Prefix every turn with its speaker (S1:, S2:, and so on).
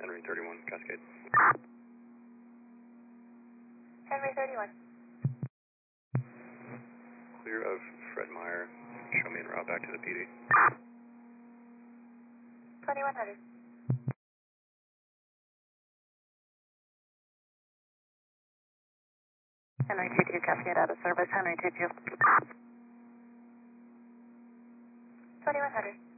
S1: Henry 31, Cascade.
S2: Henry 31.
S1: Clear of Fred Meyer. Show me en route back to the PD.
S2: 2100. Henry 22, Cascade out of service. Henry 22. 2100.